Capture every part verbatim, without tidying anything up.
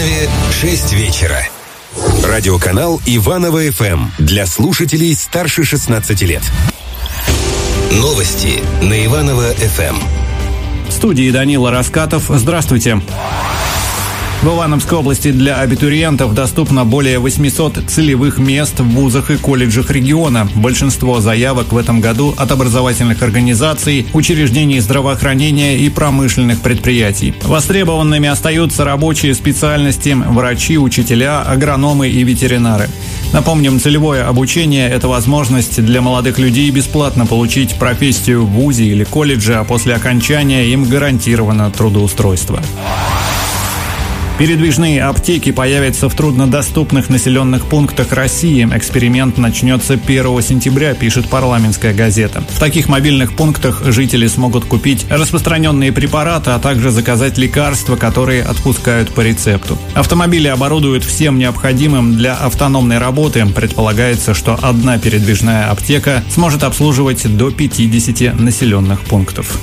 Иванове шесть вечера. Радиоканал Иваново эф эм для слушателей старше шестнадцати лет. Новости на Иваново эф эм. В студии Данила Раскатов. Здравствуйте. В Ивановской области для абитуриентов доступно более восьмисот целевых мест в вузах и колледжах региона. Большинство заявок в этом году от образовательных организаций, учреждений здравоохранения и промышленных предприятий. Востребованными остаются рабочие специальности, врачи, учителя, агрономы и ветеринары. Напомним, целевое обучение – это возможность для молодых людей бесплатно получить профессию в вузе или колледже, а после окончания им гарантировано трудоустройство. Передвижные аптеки появятся в труднодоступных населенных пунктах России. Эксперимент начнется первого сентября, пишет «Парламентская газета». В таких мобильных пунктах жители смогут купить распространенные препараты, а также заказать лекарства, которые отпускают по рецепту. Автомобили оборудуют всем необходимым для автономной работы. Предполагается, что одна передвижная аптека сможет обслуживать до пятидесяти населенных пунктов.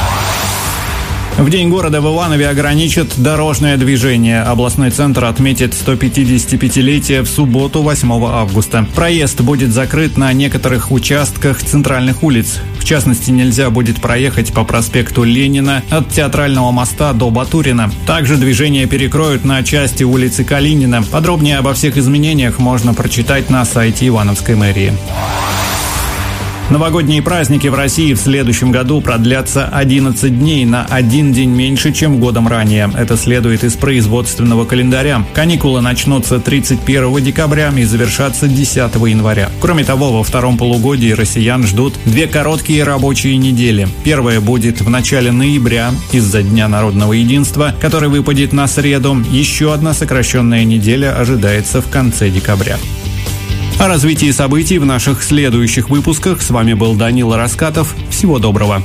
В День города в Иванове ограничат дорожное движение. Областной центр отметит сто пятидесятипятилетие в субботу, восьмого августа. Проезд будет закрыт на некоторых участках центральных улиц. В частности, нельзя будет проехать по проспекту Ленина от Театрального моста до Батурина. Также движение перекроют на части улицы Калинина. Подробнее обо всех изменениях можно прочитать на сайте Ивановской мэрии. Новогодние праздники в России в следующем году продлятся одиннадцать дней, на один день меньше, чем годом ранее. Это следует из производственного календаря. Каникулы начнутся тридцать первого декабря и завершатся десятого января. Кроме того, во втором полугодии россиян ждут две короткие рабочие недели. Первая будет в начале ноября из-за Дня народного единства, который выпадет на среду. Еще одна сокращенная неделя ожидается в конце декабря. О развитии событий в наших следующих выпусках. С вами был Данила Раскатов. Всего доброго.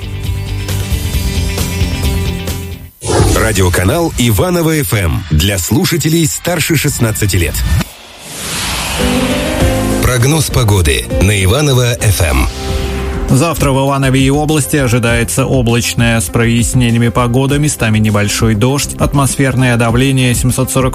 Радиоканал Иваново эф эм для слушателей старше шестнадцати лет. Прогноз погоды на Иваново эф эм. Завтра в Иванове и области ожидается облачная с прояснениями погода, местами небольшой дождь, атмосферное давление семьсот сорок